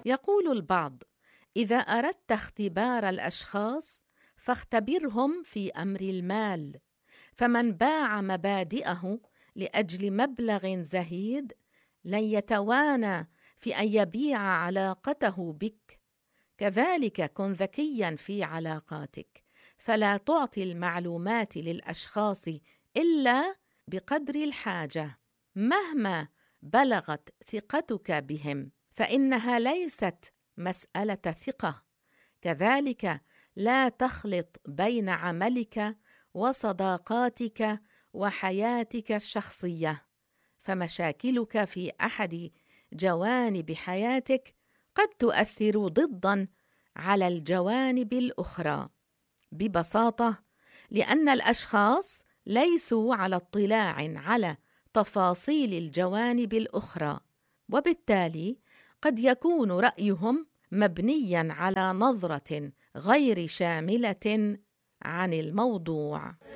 يقول البعض: إذا أردت اختبار الأشخاص فاختبرهم في أمر المال، فمن باع مبادئه لأجل مبلغ زهيد لن يتوانى في أن يبيع علاقته بك. كذلك كن ذكياً في علاقاتك، فلا تعطي المعلومات للأشخاص إلا بقدر الحاجة، مهما بلغت ثقتك بهم، فإنها ليست مسألة ثقة. كذلك لا تخلط بين عملك وصداقاتك وحياتك الشخصية، فمشاكلك في أحد جوانب حياتك قد تؤثر ضداً على الجوانب الأخرى، ببساطة لأن الأشخاص ليسوا على اطلاع على تفاصيل الجوانب الأخرى، وبالتالي قد يكون رأيهم مبنياً على نظرة غير شاملة عن الموضوع.